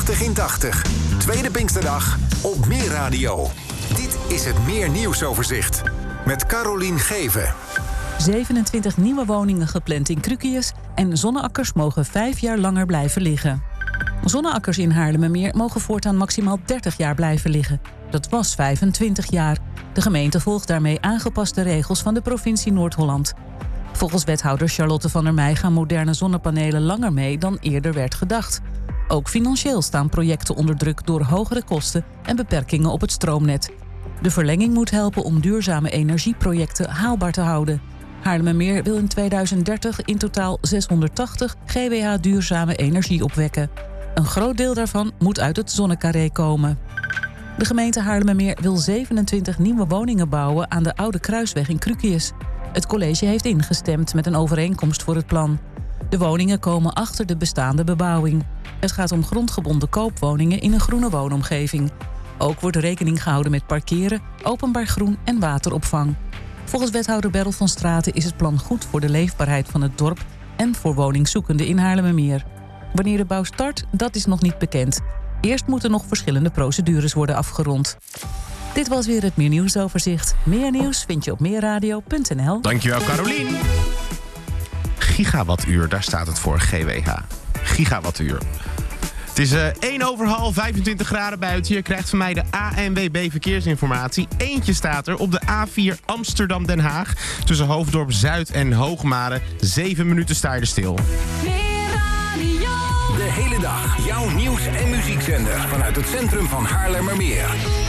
50 in 80. Tweede Pinksterdag op Meer Radio. Dit is het Meer Nieuwsoverzicht. Met Carolien Geven. 27 nieuwe woningen gepland in Krukius en zonneakkers mogen 5 jaar langer blijven liggen. Zonneakkers in Haarlemmermeer mogen voortaan maximaal 30 jaar blijven liggen. Dat was 25 jaar. De gemeente volgt daarmee aangepaste regels van de provincie Noord-Holland. Volgens wethouder Charlotte van der Meij gaan moderne zonnepanelen langer mee dan eerder werd gedacht. Ook financieel staan projecten onder druk door hogere kosten en beperkingen op het stroomnet. De verlenging moet helpen om duurzame energieprojecten haalbaar te houden. Haarlemmermeer wil in 2030 in totaal 680 GWh duurzame energie opwekken. Een groot deel daarvan moet uit het zonnecarré komen. De gemeente Haarlemmermeer wil 27 nieuwe woningen bouwen aan de Oude Kruisweg in Krukius. Het college heeft ingestemd met een overeenkomst voor het plan. De woningen komen achter de bestaande bebouwing. Het gaat om grondgebonden koopwoningen in een groene woonomgeving. Ook wordt rekening gehouden met parkeren, openbaar groen en wateropvang. Volgens wethouder Berl van Straten is het plan goed voor de leefbaarheid van het dorp en voor woningzoekenden in Haarlemmermeer. Wanneer de bouw start, dat is nog niet bekend. Eerst moeten nog verschillende procedures worden afgerond. Dit was weer het Meer Nieuwsoverzicht. Meer nieuws vind je op meerradio.nl. Dankjewel, Carolien. Gigawattuur, daar staat het voor, GWH. Gigawattuur. Het is 1:15, 25 graden buiten. Je krijgt van mij de ANWB verkeersinformatie. Eentje staat er op de A4 Amsterdam-Den Haag. Tussen Hoofddorp Zuid en Hoogmade. 7 minuten sta je er stil. De hele dag jouw nieuws- en muziekzender vanuit het centrum van Haarlemmermeer.